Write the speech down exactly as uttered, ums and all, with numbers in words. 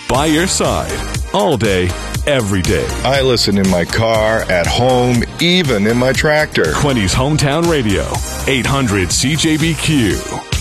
by your side, all day, every day. I listen in my car, at home, even in my tractor. Quinny's Hometown Radio, eight hundred C J B Q.